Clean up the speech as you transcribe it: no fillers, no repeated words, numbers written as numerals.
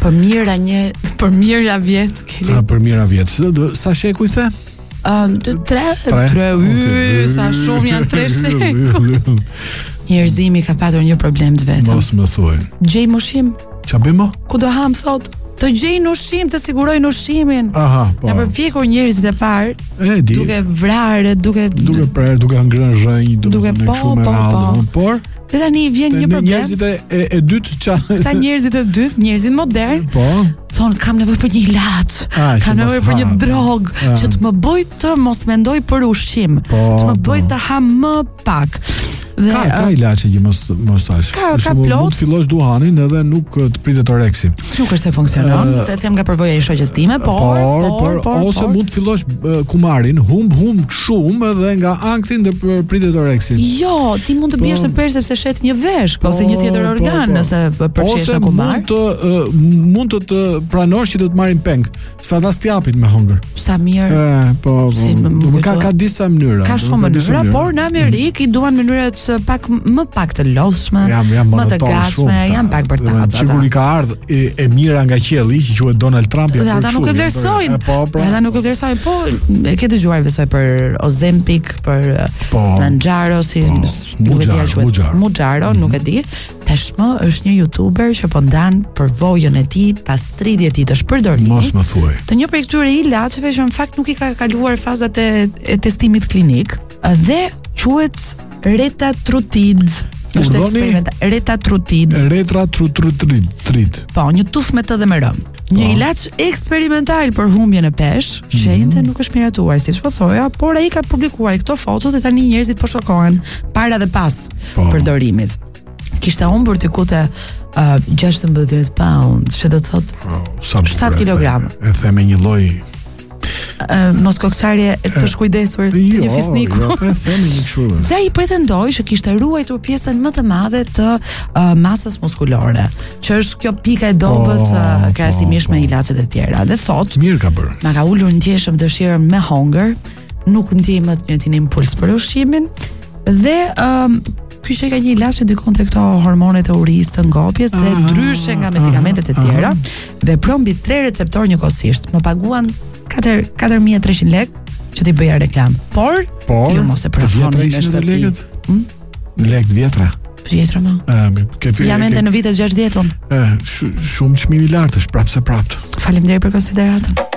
Për mira vjet, Keli. Për mira vjet. Sa sheku I the? 3 sa shumë janë 3 shekuj. Njerëzimi ka patur një problem të vetëm. Mos më thuaj. Gjej ushqim. Ç'a bëjmë? Ku do ham thot? Të gjejnë ushqim, të sigurojnë ushqimin. Aha, po. Ja përpjekur njerëzit e parë, duke vrarë, duke prerë, duke ngrënë rrënjë, duke shumë me radhë, por dhe tani vjen një problem. Njerëzit e dytë Këta njerzit e dytë, njerëzit modern, po. Thonë kam nevojë për një ilaç, kam nevojë për një drogë që të më bëj të mos mendoj për ushqim, të më bëj të ham më pak. Dhe, ka ilaçe që mos tash. Ka plot. Mund të fillosh duhanin edhe nuk të pritet oreksin. Nuk është se funksionon, të them nga përvoja e shoqes time, por ose mund të fillosh kumarin, humb shumë edhe nga ankthi ndër pritet oreksin. Jo, ti mund të biesh në perë sepse shet një veshk ose një tjetër organ nëse përqesh në kumar. Mund të pranosh që do të marrin peng, sa ta stjapin me hëngër. Sa mirë. Ka disa mënyra. Ka shumë mënyra, por në Amerikë I duan mënyrat më pak të lodhshme, më të gatshme, janë pak bërtatë. Sigur I ka ardhur e mira nga qielli, që quhet Donald Trump. Ata nuk e vlerësojnë. Ata nuk e vlerësojnë, po e ke dëgjuar besoj për Ozempic, për Manjaro, nuk e di quhet Mujaro, nuk e di. Tashmë është një youtuber që po ndan përvojën e tij pas 30 ditësh përdorimit. Mos më thuaj. Të një prej këtyre ilaçeve që në fakt nuk I ka kaluar fazat e testimit klinik dhe quhet Retatrutid. Është eksperiment Retatrutid. Retatrutid. Po, një tuf me të dhe me rëm. Një ilaç eksperimental për humbjen e peshë, shenjtë nuk është miratuar, siç po thoja, por ai ka publikuar këto foto dhe tani njerëzit po shokohen para dhe pas përdorimit. Kishte humbur diku te 16 pound, që do të thotë 7 kg. E them me një lloj mos kokçarje të shkujdesur të një fisniku. Jo, e them një kështu. Dhe I pretendoi që kishte ruajtur pjesën më të madhe të masës muskulore, që është kjo pika e dobët krahasimisht me ilaçet e tjera. Dhe thotë, mirë ka bërë. Ma ka ulur ndjeshëm dëshirën me hongër, nuk ndjej më të njëjtin impuls për ushqimin dhe ky që ka një ilaç që ndikon te këto hormonet e urisë, të ngopjes dhe ndryshe nga medikamentet e tjera, vepron mbi 3 receptor njëkohësisht. Më paguan 4.300 lekë që t'i bëja reklam. Por ju mos e përfoni në shtëpi. Lekë vjetra. Vjetra më. Jam ende në vitet 60-un. Shumë çmimi I lartë është prapse. Faleminderit për konsideratën.